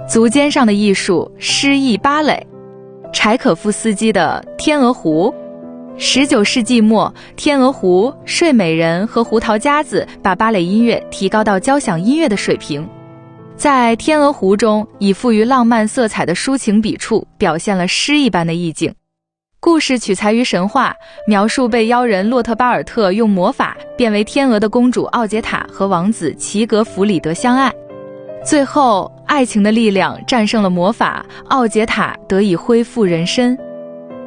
足尖上的艺术诗意芭蕾，柴可夫斯基的《天鹅湖》。19世纪末，天鹅湖、睡美人和胡桃夹子把芭蕾音乐提高到交响音乐的水平。在天鹅湖中，以富于浪漫色彩的抒情笔触表现了诗一般的意境。故事取材于神话，描述被妖人洛特巴尔特用魔法变为天鹅的公主奥杰塔和王子齐格弗里德相爱，最后爱情的力量战胜了魔法，奥杰塔得以恢复人身。